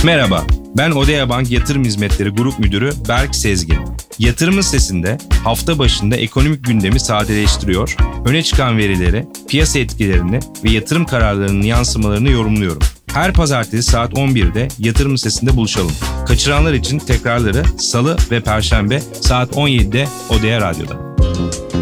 Merhaba, ben Odea Bank Yatırım Hizmetleri Grup Müdürü Berk Sezgin. Yatırımın Sesi'nde hafta başında ekonomik gündemi sadeleştiriyor, öne çıkan verileri, piyasa etkilerini ve yatırım kararlarının yansımalarını yorumluyorum. Her pazartesi saat 11'de Yatırım Sesi'nde buluşalım. Kaçıranlar için tekrarları Salı ve Perşembe saat 17'de Odea Radyo'da.